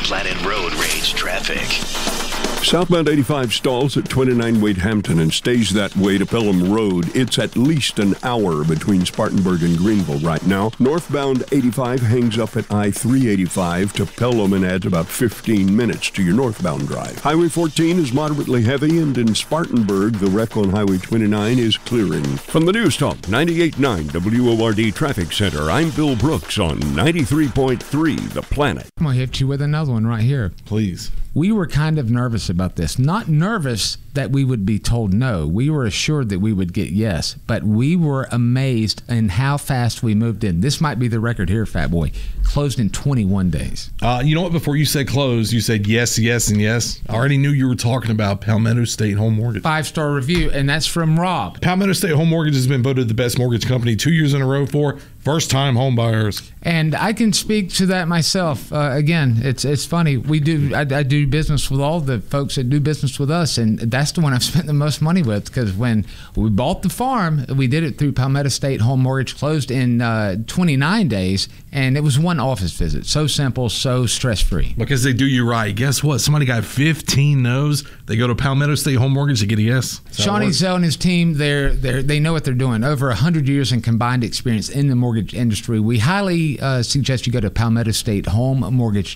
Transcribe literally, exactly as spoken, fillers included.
Planet Road Rage traffic. Southbound eighty-five stalls at twenty-nine Wade Hampton and stays that way to Pelham Road. It's at least an hour between Spartanburg and Greenville right now. Northbound eighty-five hangs up at I three eighty-five to Pelham and adds about fifteen minutes to your northbound drive. Highway fourteen is moderately heavy, and in Spartanburg, the wreck on Highway twenty-nine is clearing. From the News Talk ninety-eight point nine W O R D Traffic Center, I'm Bill Brooks on ninety-three point three The Planet. I'm going to hit you with another one right here. Please. We were kind of nervous about this. Not nervous that we would be told no. We were assured that we would get yes, but we were amazed in how fast we moved in. This might be the record here, Fat Boy. Closed in twenty-one days. Uh, you know what? Before you said close, you said yes, yes, and yes. I already knew you were talking about Palmetto State Home Mortgage. Five-star review, and that's from Rob. Palmetto State Home Mortgage has been voted the best mortgage company two years in a row for first-time home buyers. And I can speak to that myself. Uh, again, it's it's funny. We do I, I do business with all the folks that do business with us, and that's the one I've spent the most money with, because when we bought the farm, we did it through Palmetto State Home Mortgage, closed in uh, twenty-nine days, and it was one office visit. So simple, so stress-free. Because they do you right. Guess what? Somebody got fifteen no's. They go to Palmetto State Home Mortgage to get a yes. Shawnee Zell and his team, they're, they're, they know what they're doing. Over one hundred years in combined experience in the mortgage industry. We highly uh, suggest you go to Palmetto State Home Mortgage.